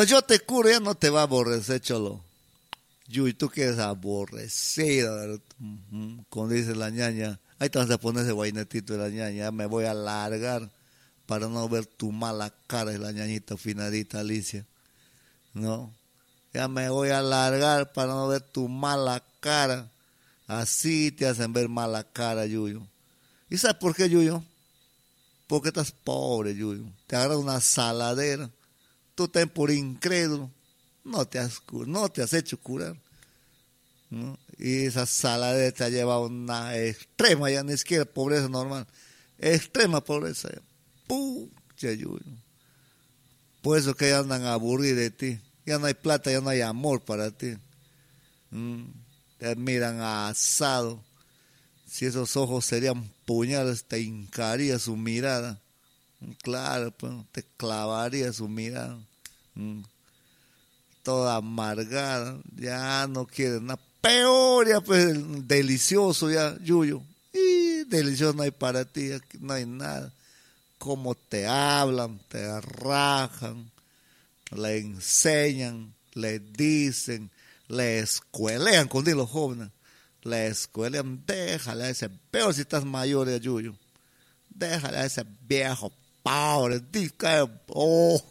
Yo te curo, ya no te va a aborrecer, cholo. Yuy, tú que eres aborrecido, ¿verdad? Como dice la ñaña, ahí te vas a poner ese guainetito de la ñaña, ya me voy a largar para no ver tu mala cara, de la ñañita finadita Alicia, ¿no? Ya me voy a largar para no ver tu mala cara, así te hacen ver mala cara, Yuyo. ¿Y sabes por qué, Yuyo? Porque estás pobre, Yuyo, te agarras una saladera, tú estás por incrédulo, no te has hecho curar, ¿no? Y esa saladera te ha llevado a una extrema, ya ni siquiera pobreza normal, extrema pobreza. Pucha, Yuyo. Por eso que ya andan aburridos de ti. Ya no hay plata, ya no hay amor para ti. Mm, Te miran asado. Si esos ojos serían puñales, te hincaría su mirada. Claro, pues, te clavaría su mirada. Mm, Toda amargada. Ya no quiere nada. Peor, ya pues, delicioso ya, Yuyo. Y delicioso no hay para ti, aquí no hay nada. Cómo te hablan, te rajan, le enseñan, le dicen, le escuelean, con los jóvenes, le escuelean, déjale a ese, peor si estás mayor de Yuyo, déjale a ese viejo pobre, oh.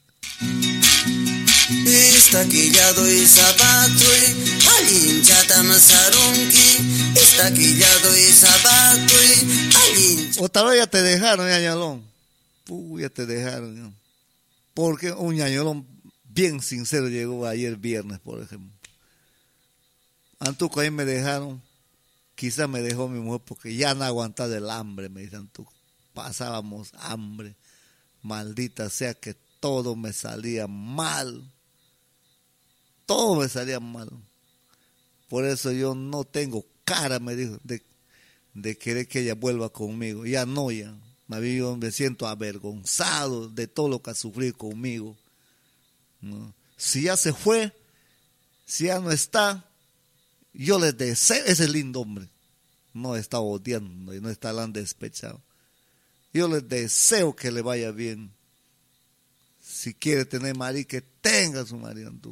Estaquillado y zapato y alinchata masarunki. Estaquillado y zapato y alinchata. O tal vez ya te dejaron, ñañolón, ya te dejaron, ¿no? Porque un ñañolón bien sincero llegó ayer viernes, por ejemplo. Antuco ahí me dejaron, quizás me dejó mi mujer porque ya no aguantaba el hambre, me dice Antuco. Pasábamos hambre, maldita sea que todo me salía mal, todo me salía mal. Por eso yo no tengo cara, me dijo, de querer que ella vuelva conmigo. Ya no, ya. Yo me siento avergonzado de todo lo que ha sufrido conmigo, ¿no? Si ya se fue, si ya no está, yo les deseo, ese lindo hombre, no está odiando y no está tan despechado. Yo les deseo que le vaya bien. Si quiere tener marido, que tenga su marido.